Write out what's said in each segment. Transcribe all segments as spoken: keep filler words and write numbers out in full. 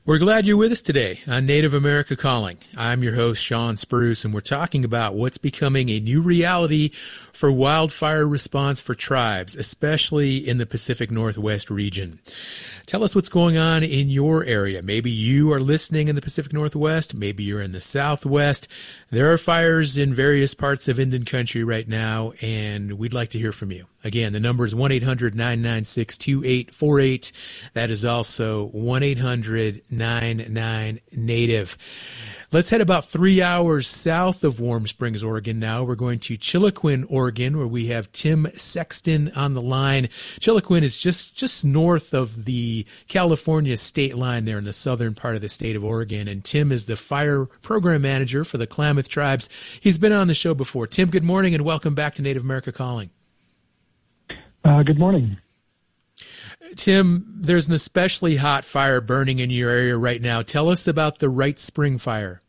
We're glad you're with us today on Native America Calling. I'm your host, Sean Spruce, and we're talking about what's becoming a new reality for wildfire response for tribes, especially in the Pacific Northwest region. Tell us what's going on in your area. Maybe you are listening in the Pacific Northwest. Maybe you're in the Southwest. There are fires in various parts of Indian country right now, and we'd like to hear from you. Again, the number is one eight hundred nine nine six two eight four eight. That is also one eight hundred nine nine Native. Let's head about three hours south of Warm Springs, Oregon now. We're going to Chiloquin, Oregon, where we have Tim Sexton on the line. Chiloquin is just, just north of the California state line there in the southern part of the state of Oregon. And Tim is the fire program manager for the Klamath Tribes. He's been on the show before. Tim, good morning and welcome back to Native America Calling. Uh, good morning. Tim, there's an especially hot fire burning in your area right now. Tell us about the Wright Spring Fire.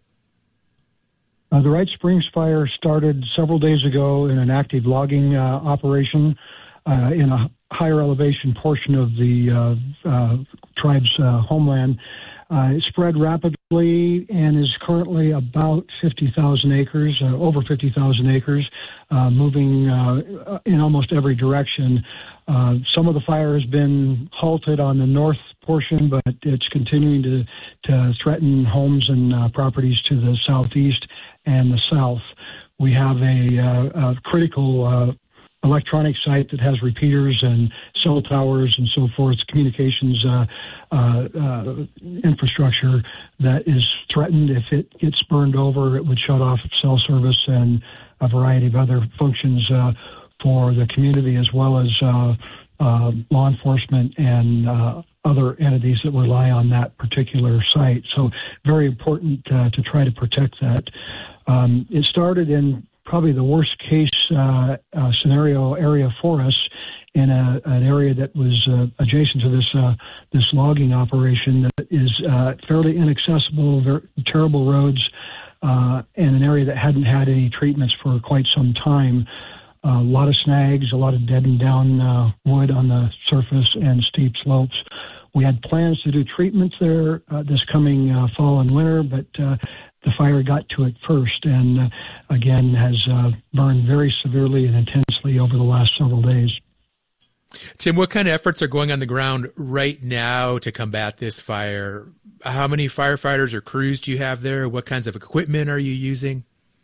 Uh, the Wright Springs Fire started several days ago in an active logging uh, operation uh, in a higher elevation portion of the uh, uh, tribe's uh, homeland. Uh, it spread rapidly and is currently about fifty thousand acres, uh, over fifty thousand acres, uh, moving uh, in almost every direction. Uh, some of the fire has been halted on the north portion, but it's continuing to, to threaten homes and uh, properties to the southeast and the south. We have a, uh, a critical uh, electronic site that has repeaters and cell towers and so forth, communications uh, uh, uh, infrastructure that is threatened. If it gets burned over, it would shut off cell service and a variety of other functions uh, for the community, as well as uh, uh, law enforcement and uh, other entities that rely on that particular site. So very important uh, to try to protect that. Um, it started in probably the worst case uh, uh, scenario area for us in a, an area that was uh, adjacent to this uh, this logging operation that is uh, fairly inaccessible, very terrible roads, uh, and an area that hadn't had any treatments for quite some time. Uh, a lot of snags, a lot of deadened down uh, wood on the surface and steep slopes. We had plans to do treatments there uh, this coming uh, fall and winter, but uh, the fire got to it first and, uh, again, has uh, burned very severely and intensely over the last several days. Tim, what kind of efforts are going on the ground right now to combat this fire? How many firefighters or crews do you have there? What kinds of equipment are you using?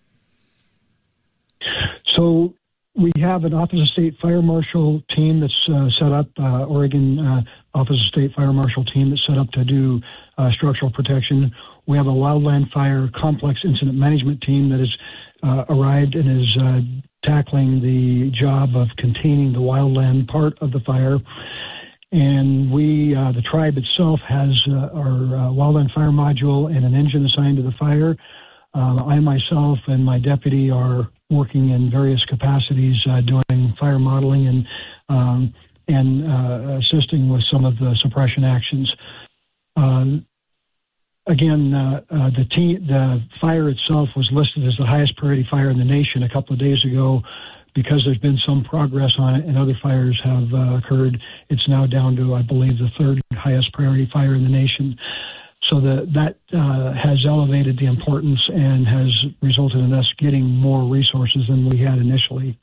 So we have an Office of State Fire Marshal team that's uh, set up, uh, Oregon uh, Office of State Fire Marshal team that's set up to do uh, structural protection. We have a wildland fire complex incident management team that has uh, arrived and is uh, tackling the job of containing the wildland part of the fire. And we, uh, the tribe itself, has uh, our uh, wildland fire module and an engine assigned to the fire. Uh, I myself and my deputy are working in various capacities, uh, doing fire modeling and um, and uh, assisting with some of the suppression actions. Um, Again, uh, uh, the, te- the fire itself was listed as the highest priority fire in the nation a couple of days ago. Because there's been some progress on it and other fires have uh, occurred, it's now down to, I believe, the third highest priority fire in the nation. So the, that uh, has elevated the importance and has resulted in us getting more resources than we had initially.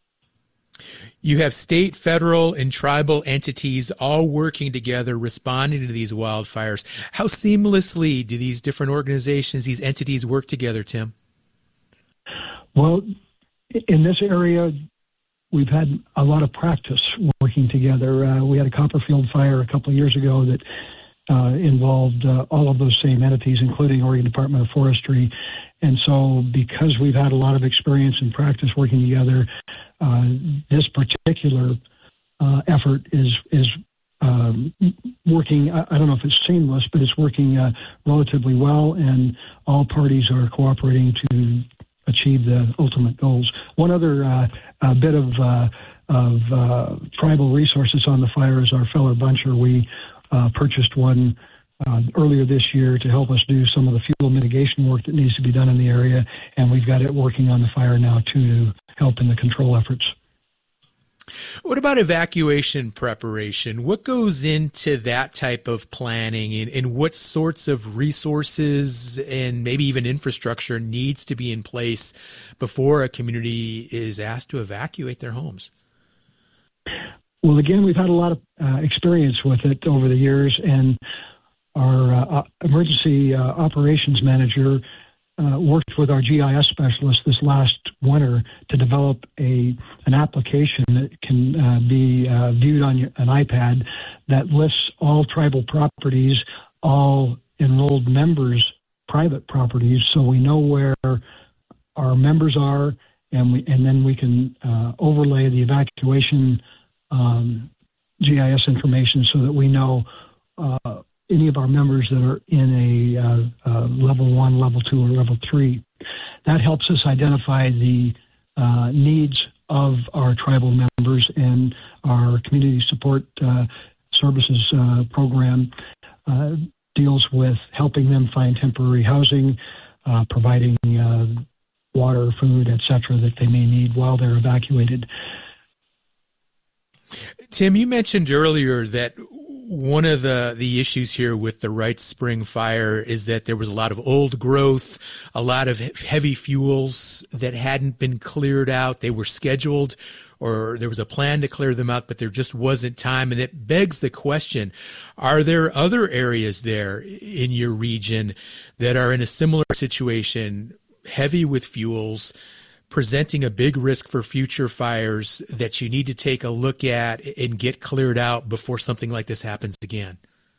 You have state, federal, and tribal entities all working together, responding to these wildfires. How seamlessly do these different organizations, these entities work together, Tim? Well, in this area, we've had a lot of practice working together. Uh, we had a Copperfield fire a couple of years ago that uh, involved uh, all of those same entities, including Oregon Department of Forestry. And so because we've had a lot of experience and practice working together, uh, this particular uh, effort is is um, working, I, I don't know if it's seamless, but it's working uh, relatively well, and all parties are cooperating to achieve the ultimate goals. One other uh, uh, bit of, uh, of uh, tribal resources on the fire is our Feller Buncher. We uh, purchased one Uh, earlier this year to help us do some of the fuel mitigation work that needs to be done in the area, and we've got it working on the fire now too to help in the control efforts. What about evacuation preparation? What goes into that type of planning, and, and what sorts of resources and maybe even infrastructure needs to be in place before a community is asked to evacuate their homes? Well, again, we've had a lot of uh, experience with it over the years, and our uh, emergency uh, operations manager uh, worked with our G I S specialist this last winter to develop a an application that can uh, be uh, viewed on your, an iPad that lists all tribal properties, all enrolled members' private properties, so we know where our members are, and we and then we can uh, overlay the evacuation um, G I S information so that we know uh, any of our members that are in a uh, uh, level one, level two, or level three. That helps us identify the uh, needs of our tribal members, and our community support uh, services uh, program uh, deals with helping them find temporary housing, uh, providing uh, water, food, et cetera, that they may need while they're evacuated. Tim, you mentioned earlier that one of the, the issues here with the Wright Spring fire is that there was a lot of old growth, a lot of heavy fuels that hadn't been cleared out. They were scheduled, or there was a plan to clear them out, but there just wasn't time. And it begs the question, are there other areas there in your region that are in a similar situation, heavy with fuels, presenting a big risk for future fires that you need to take a look at and get cleared out before something like this happens again?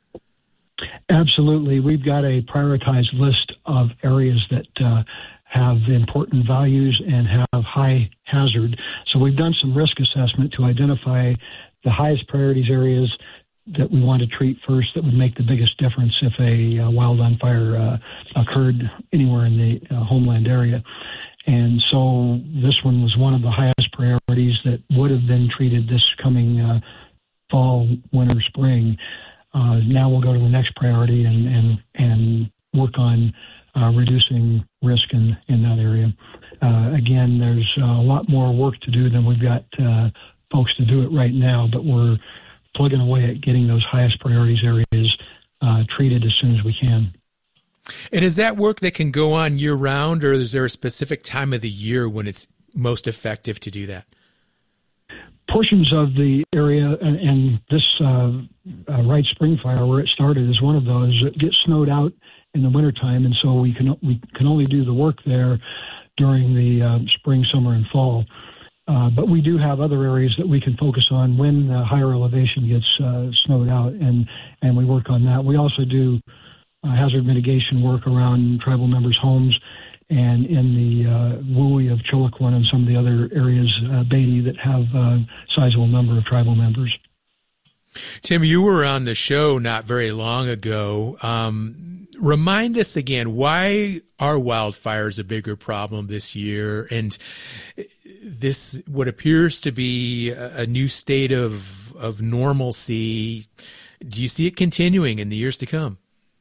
Absolutely. We've got a prioritized list of areas that uh, have important values and have high hazard. So we've done some risk assessment to identify the highest priorities areas that we want to treat first that would make the biggest difference if a uh, wildland fire uh, occurred anywhere in the uh, homeland area. And so this one was one of the highest priorities that would have been treated this coming uh, fall, winter, spring. Uh, now we'll go to the next priority and and, and work on uh, reducing risk in, in that area. Uh, again, there's a lot more work to do than we've got uh, folks to do it right now, but we're plugging away at getting those highest priorities areas uh, treated as soon as we can. And is that work that can go on year round, or is there a specific time of the year when it's most effective to do that? Portions of the area, and, and this uh, uh, Wright Spring fire, where it started, is one of those. It gets snowed out in the wintertime, and so we can we can only do the work there during the uh, spring, summer, and fall. Uh, but we do have other areas that we can focus on when the higher elevation gets uh, snowed out, and, and we work on that. We also do Uh, hazard mitigation work around tribal members' homes and in the uh, Wooey of Chiloquin and some of the other areas, uh, Beatty, that have a sizable number of tribal members. Tim, you were on the show not very long ago. Um, remind us again, why are wildfires a bigger problem this year? And this, what appears to be a new state of, of normalcy, do you see it continuing in the years to come?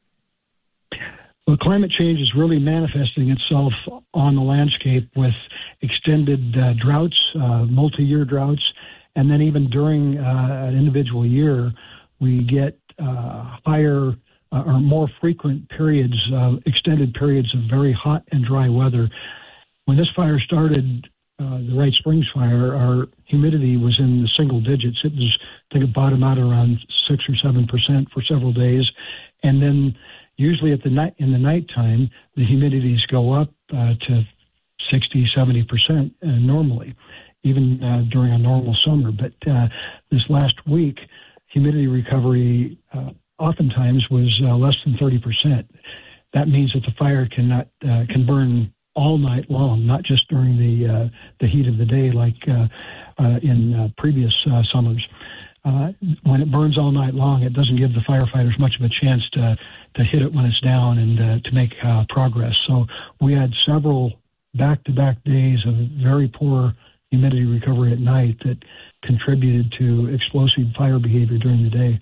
Well, climate change is really manifesting itself on the landscape with extended uh, droughts, uh, multi-year droughts, and then even during uh, an individual year, we get uh, higher uh, or more frequent periods, uh, extended periods of very hot and dry weather. When this fire started, uh, the Wright Springs fire, our humidity was in the single digits. It was, I think, it bottomed out around six or seven percent for several days, and then usually at the night, in the nighttime, the humidities go up uh, to sixty, seventy percent uh, normally, even uh, during a normal summer. But uh, this last week, humidity recovery uh, oftentimes was uh, less than thirty percent. That means that the fire cannot uh, can burn all night long, not just during the uh, the heat of the day like uh, uh, in uh, previous uh, summers. Uh, when it burns all night long, it doesn't give the firefighters much of a chance to to hit it when it's down and uh, to make uh, progress. So we had several back-to-back days of very poor humidity recovery at night that contributed to explosive fire behavior during the day.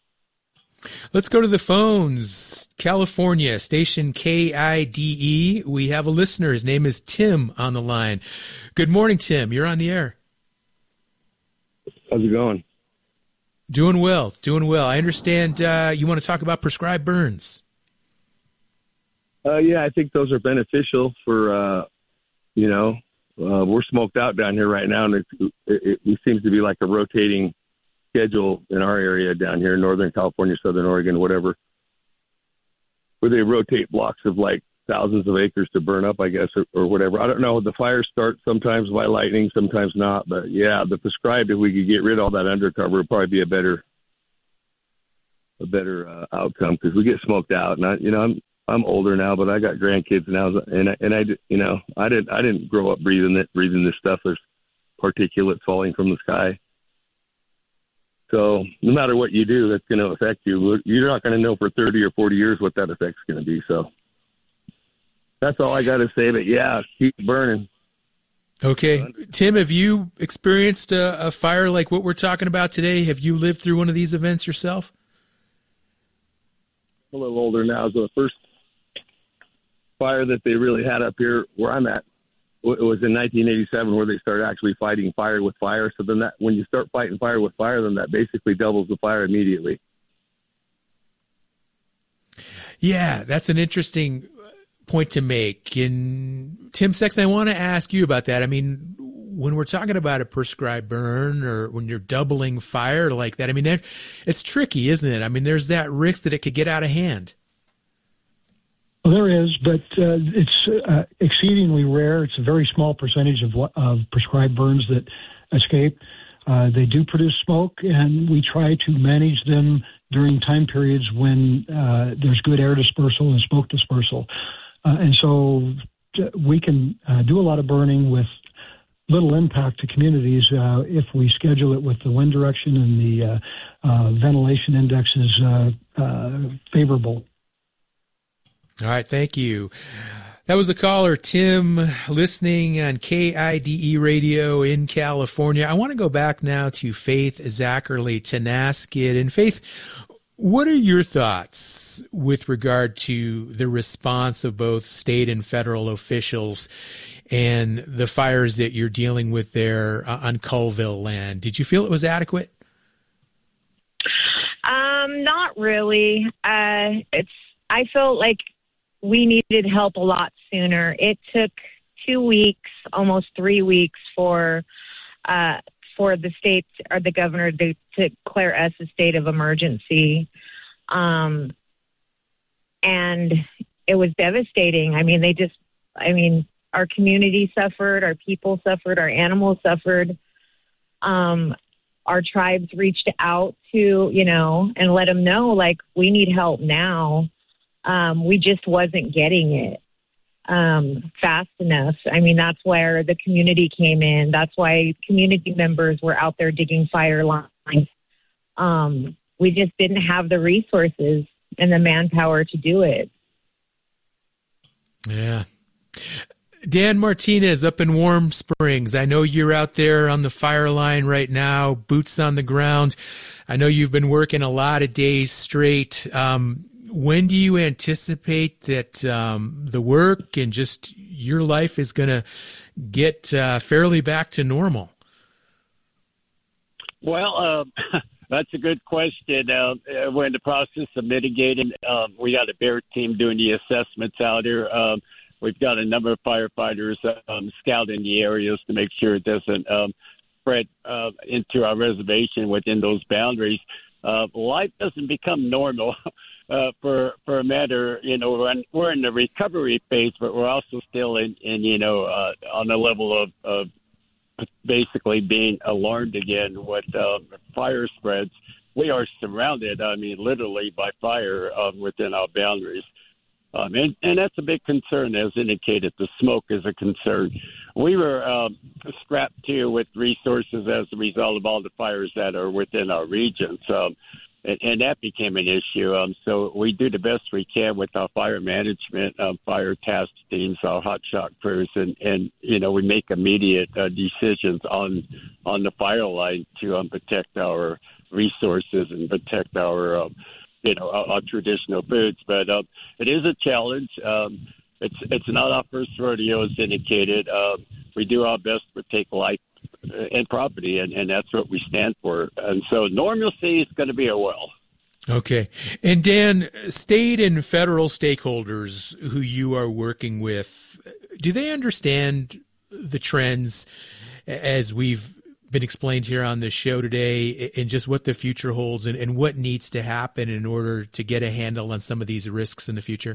Let's go to the phones. California, station K I D E. We have a listener. His name is Tim on the line. Good morning, Tim. You're on the air. How's it going? Doing well, doing well. I understand uh, you want to talk about prescribed burns. Uh, yeah, I think those are beneficial for, uh, you know, uh, we're smoked out down here right now, and it, it, it seems to be like a rotating schedule in our area down here, Northern California, Southern Oregon, whatever, where they rotate blocks of like thousands of acres to burn up, I guess, or, or whatever. I don't know. The fires start sometimes by lightning, sometimes not. But, yeah, the prescribed, if we could get rid of all that undercover, would probably be a better a better uh, outcome, because we get smoked out. And, I, you know, I'm I'm older now, but I got grandkids now, and I, and I, you know, I didn't I didn't grow up breathing it, breathing this stuff. There's particulates falling from the sky. So no matter what you do, that's going to affect you. You're not going to know for thirty or forty years what that effect's going to be. So that's all I got to say. But yeah, keep burning. Okay, Tim, have you experienced a, a fire like what we're talking about today? Have you lived through one of these events yourself? I'm a little older now. So the first fire that they really had up here where I'm at, it was in nineteen eighty-seven, where they started actually fighting fire with fire. So then that, when you start fighting fire with fire, then that basically doubles the fire immediately. Yeah, that's an interesting point to make. And Tim Sexton, I want to ask you about that. I mean, when we're talking about a prescribed burn, or when you're doubling fire like that, I mean, it's tricky, isn't it? I mean, there's that risk that it could get out of hand. Well, there is, but uh, it's uh, exceedingly rare. It's a very small percentage of, of prescribed burns that escape. Uh, they do produce smoke, and we try to manage them during time periods when uh, there's good air dispersal and smoke dispersal. Uh, and so we can uh, do a lot of burning with little impact to communities uh, if we schedule it with the wind direction and the uh, uh, ventilation index is uh, uh, favorable. All right, thank you. That was a caller, Tim, listening on K I D E radio in California. I want to go back now to Faith Zackerly Tenasket. And Faith, what are your thoughts with regard to the response of both state and federal officials and the fires that you're dealing with there on Colville land? Did you feel it was adequate? Um, not really. Uh, it's. I felt like we needed help a lot sooner. It took two weeks, almost three weeks for uh, for the state or the governor to, to declare us a state of emergency. Um, and it was devastating. I mean, they just, I mean, our community suffered, our people suffered, our animals suffered. Um, our tribes reached out to, you know, and let them know, like, we need help now. Um, we just wasn't getting it um, fast enough. I mean, that's where the community came in. That's why community members were out there digging fire lines. Um, we just didn't have the resources and the manpower to do it. Yeah. Dan Martinez up in Warm Springs. I know you're out there on the fire line right now, boots on the ground. I know you've been working a lot of days straight. Um, When do you anticipate that um, the work and just your life is going to get uh, fairly back to normal? Well, uh, that's a good question. Uh, we're in the process of mitigating. Um, we got a bear team doing the assessments out here. Um, we've got a number of firefighters um, scouting the areas to make sure it doesn't um, spread uh, into our reservation within those boundaries. Uh, life doesn't become normal. Uh, for for a matter, you know, we're in, we're in the recovery phase, but we're also still in, in you know, uh, on the level of, of basically being alarmed again with uh, fire spreads. We are surrounded, I mean, literally by fire uh, within our boundaries. Um, and, and that's a big concern, as indicated. The smoke is a concern. We were um, strapped to with resources as a result of all the fires that are within our region. So, and, and that became an issue. Um, so we do the best we can with our fire management, um, fire task teams, our hot shot crews, and, and you know, we make immediate uh, decisions on on the fire line to um, protect our resources and protect our um, you know, our, our traditional foods. But um, it is a challenge. Um, it's it's not our first rodeo, as indicated. Um, we do our best to take life and property, and, and that's what we stand for. And so normalcy is going to be a well. Okay. And Dan, state and federal stakeholders who you are working with, do they understand the trends as we've been explained here on this show today, and just what the future holds and, and what needs to happen in order to get a handle on some of these risks in the future?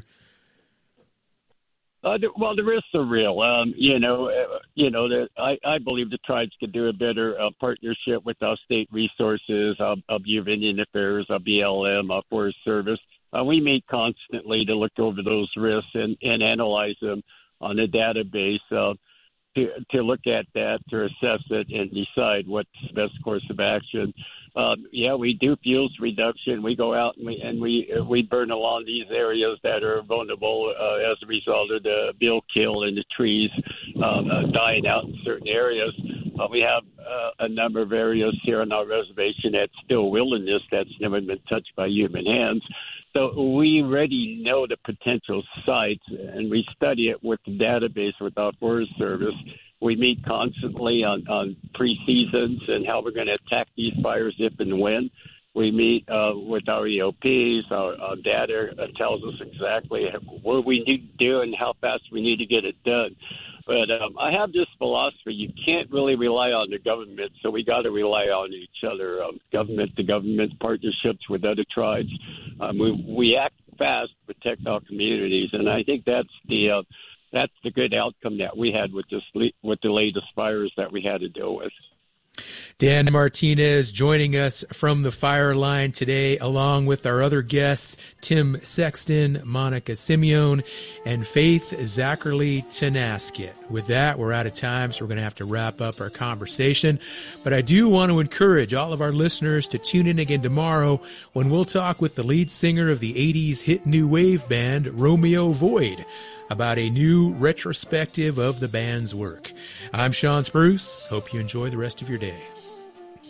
Uh, well, the risks are real. Um, you know, uh, you know. The, I, I believe the tribes could do a better uh, partnership with our state resources, uh, of Bureau of Indian Affairs, our B L M, our Forest Service. Uh, we meet constantly to look over those risks and, and analyze them on a database uh, to to look at that, to assess it, and decide what's the best course of action. Um, yeah, we do fuels reduction. We go out and we and we we burn along these areas that are vulnerable uh, as a result of the bill kill and the trees um, uh, dying out in certain areas. Uh, we have uh, a number of areas here on our reservation that's still wilderness that's never been touched by human hands. So we already know the potential sites, and we study it with the database with our Forest Service. We meet constantly on, on pre-seasons and how we're going to attack these fires if and when. We meet uh, with our E O Ps. Our, our data tells us exactly what we need to do and how fast we need to get it done. But um, I have this philosophy: you can't really rely on the government, so we got to rely on each other. Um, government to government partnerships with other tribes. Um, we, we act fast to protect our communities, and I think that's the uh, that's the good outcome that we had with this with the latest fires that we had to deal with. Dan Martinez joining us from the fire line today, along with our other guests, Tim Sexton, Monica Simeon, and Faith Zachary Tenaskit. With that, we're out of time, so we're going to have to wrap up our conversation. But I do want to encourage all of our listeners to tune in again tomorrow when we'll talk with the lead singer of the eighties hit new wave band, Romeo Void, about a new retrospective of the band's work. I'm Sean Spruce. Hope you enjoy the rest of your day.